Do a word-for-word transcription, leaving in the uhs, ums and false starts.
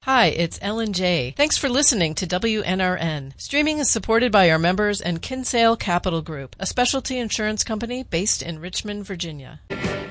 Hi, it's Ellen J. Thanks for listening to W N R N. Streaming is supported by our members and Kinsale Capital Group, a specialty insurance company based in Richmond, Virginia.